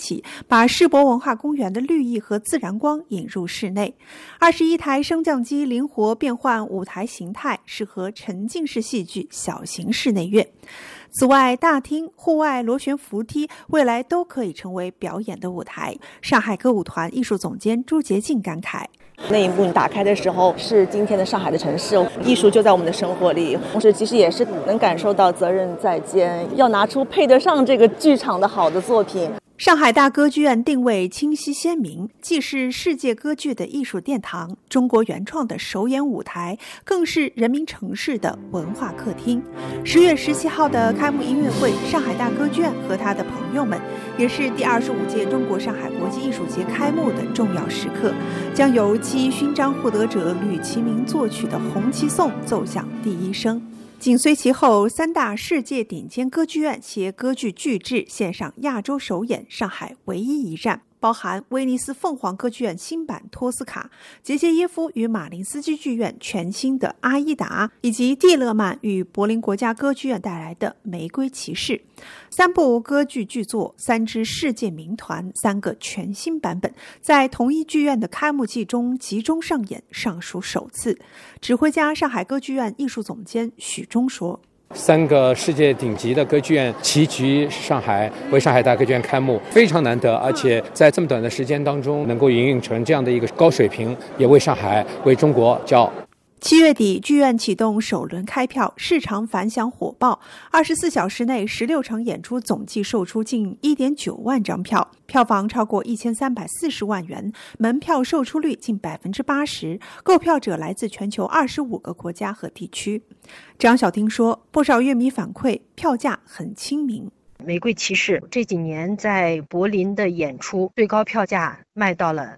起，把世博文化公园的绿意和自然光引入室内。21台升降机灵活变换舞台形态，适合沉浸式戏剧、小型室内乐。此外，大厅、户外螺旋扶梯未来都可以成为表演的舞台。上海歌舞团艺术总监朱洁静感慨， 那一幕打开的时候，是今天的上海的城市，艺术就在我们的生活里，同时其实也是能感受到责任在肩，要拿出配得上这个剧场的好的作品。 上海大歌剧院定位清晰鲜明，既是世界歌剧的艺术殿堂，中国原创的首演舞台，更是人民城市的文化客厅。10月17号的开幕音乐会，上海大歌剧院和他的朋友们，也是第25届中国上海国际艺术节开幕的重要时刻，将由7勋章获得者吕其明作曲的《红旗颂》奏响第一声。紧随其后，3大世界顶尖歌剧院携歌剧巨制献上亚洲首演上海唯一一站，包含威尼斯凤凰歌剧院新版托斯卡、杰杰耶夫与马林斯基剧院全新的《阿依达》，以及蒂勒曼与柏林国家歌剧院带来的《玫瑰骑士》。3部歌剧巨作，3支世界名团，3个全新版本，在同一剧院的开幕季中集中上演，尚属首次。指挥家上海歌剧院艺术总监许忠说 ，3个世界顶级的歌剧院齐聚上海，为上海大歌剧院开幕，非常难得，而且在这么短的时间当中能够营运成这样的一个高水平，也为上海、为中国骄傲。 7月底，剧院启动首轮开票，市场反响火爆。24小时内16场演出总计售出近 1.9 万张票，票房超过1340万元，门票售出率近 80%， 购票者来自全球25个国家和地区。张晓婷说，不少乐迷反馈票价很亲民。 玫瑰骑士这几年在柏林的演出最高票价卖到了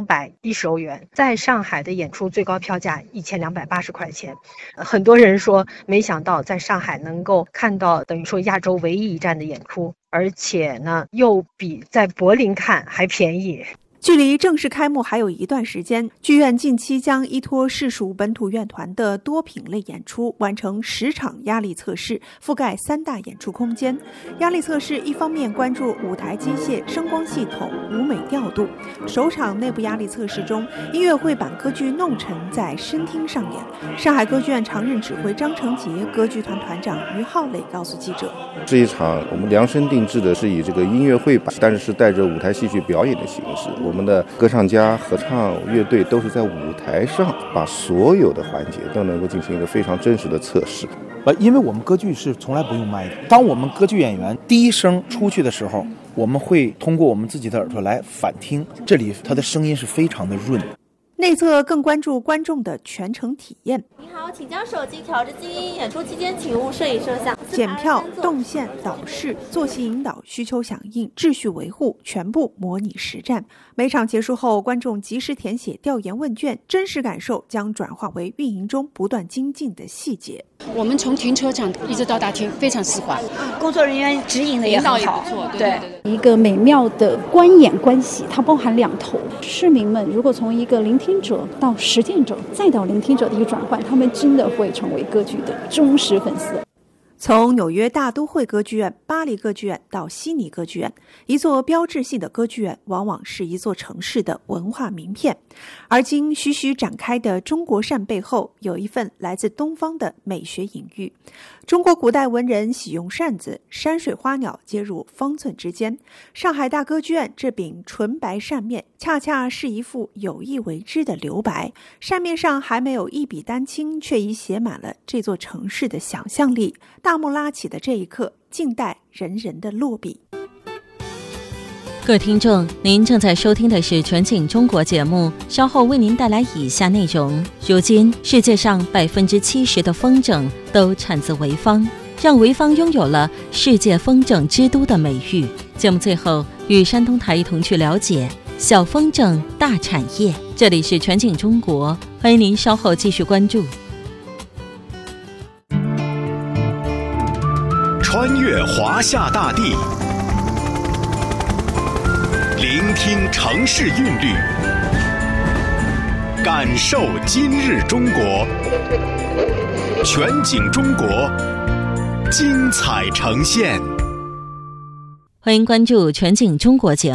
210欧元，在上海的演出最高票价1280块钱。很多人说没想到在上海能够看到等于说亚洲唯一一站的演出，而且呢又比在柏林看还便宜。 距离正式开幕还有一段时间，剧院近期将依托市属本土乐团的多品类演出，完成10场压力测试，覆盖3大演出空间。压力测试一方面关注舞台机械、声光系统、舞美调度。首场内部压力测试中，音乐会版歌剧《弄臣》在深厅上演。上海歌剧院常任指挥张成杰、歌剧团团长于浩磊告诉记者， 这一场我们量身定制的是以这个音乐会版，但是带着舞台戏剧表演的形式。我们的歌唱家、合唱乐队都是在舞台上把所有的环节都能够进行一个非常真实的测试。 因为我们歌剧是从来不用麦的，当我们歌剧演员第一声出去的时候，我们会通过我们自己的耳朵来反听，这里它的声音是非常的润。 内侧更关注观众的全程体验。 你好，请将手机调至静音，演出期间请勿摄影摄像。 检票、动线、导视、坐席引导、需求响应、秩序维护，全部模拟实战。每场结束后，观众及时填写调研问卷，真实感受将转化为运营中不断精进的细节。 我们从停车场一直到大厅非常丝滑， 工作人员指引的也很好， 对， 一个美妙的观演关系，它包含2头。市民们如果从一个聆听者到实践者，再到聆听者的一个转换，他们真的会成为歌剧的忠实粉丝。 从纽约大都会歌剧院、巴黎歌剧院到悉尼歌剧院，一座标志性的歌剧院往往是一座城市的文化名片。而今徐徐展开的中国扇背后，有一份来自东方的美学隐喻。中国古代文人喜用扇子，山水花鸟皆入方寸之间。上海大歌剧院这柄纯白扇面，恰恰是一幅有意为之的留白。扇面上还没有一笔丹青，却已写满了这座城市的想象力。大幕拉起的这一刻，静待人人的落笔。 各位听众，您正在收听的是全景中国节目，稍后为您带来以下内容。如今世界上70%的风筝都产自潍坊，让潍坊拥有了世界风筝之都的美誉。节目最后与山东台一同去了解小风筝大产业。这里是全景中国，欢迎您稍后继续关注。 穿越华夏大地，聆听城市韵律，感受今日中国。全景中国，精彩呈现。 欢迎关注全景中国节目。